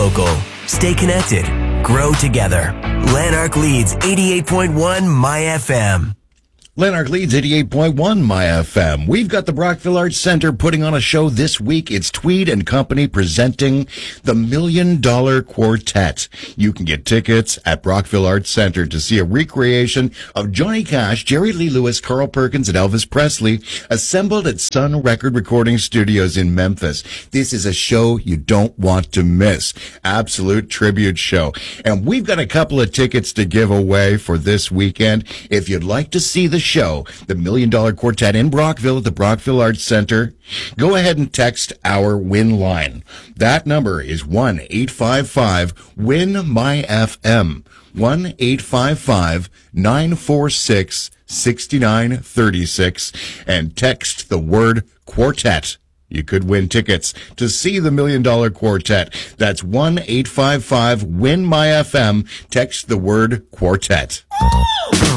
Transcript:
local. Stay connected. Grow together. Lanark Leeds 88.1 My FM. Lanark Leeds 88.1 My FM. We've got the Brockville Arts Center putting on a show this week. It's Tweed and Company presenting the $1 Million Quartet. You can get tickets at Brockville Arts Center to see a recreation of Johnny Cash, Jerry Lee Lewis, Carl Perkins, and Elvis Presley assembled at Sun Record Recording Studios in Memphis. This is a show you don't want to miss. Absolute tribute show. And we've got a couple of tickets to give away for this weekend. If you'd like to see the show, the $1 Million Quartet in Brockville at the Brockville Arts Center, go ahead and text our WIN line. That number is 1-855-WIN-MY-FM. 1-855-946-6936 and text the word quartet. You could win tickets to see the $1 Million Quartet. That's 1-855-WIN-MY-FM. Text the word quartet.